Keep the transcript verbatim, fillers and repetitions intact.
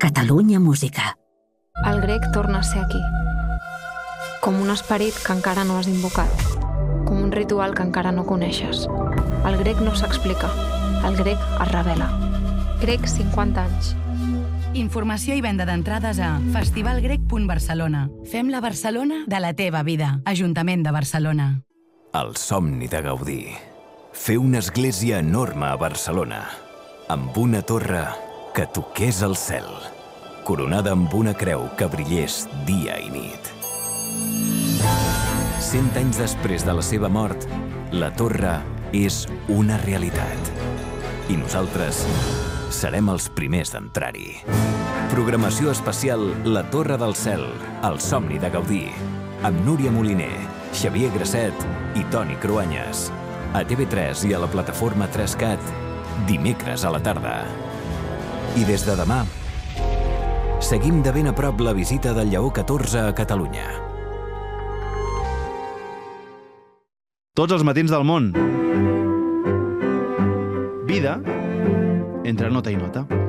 Catalunya Música. El grec torna a ser aquí. Com un esperit que encara no has invocat. Com un ritual que encara no coneixes. El grec no s'explica. El grec es revela. Grec, cinquanta anys. Informació i venda d'entrades a festivalgrec punt barcelona. Fem la Barcelona de la teva vida. Ajuntament de Barcelona. El somni de Gaudí. Fer una església enorme a Barcelona, amb una torre que toqués el cel, coronada amb una creu que brillés dia i nit. Cent anys després de la seva mort, la torre és una realitat. I nosaltres serem els primers d'entrar-hi. Programació especial La Torre del Cel, el somni de Gaudí, amb Núria Moliner, Xavier Grasset i Toni Cruanyes. A T V tres i a la plataforma tres cat, dimecres a la tarda. I des de demà, seguim de ben a prop la visita del Lleó catorze a Catalunya. Tots els matins del món. Vida entre nota i nota.